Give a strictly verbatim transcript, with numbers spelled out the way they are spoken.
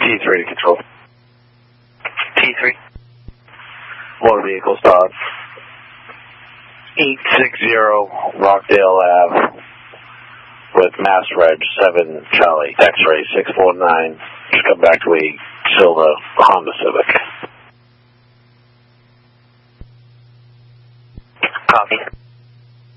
T three to control. T three. Motor vehicle stop. eight sixty Rockdale Ave with Mass Reg seven Charlie X-ray six four nine. Just come back to a silver Honda Civic. Copy.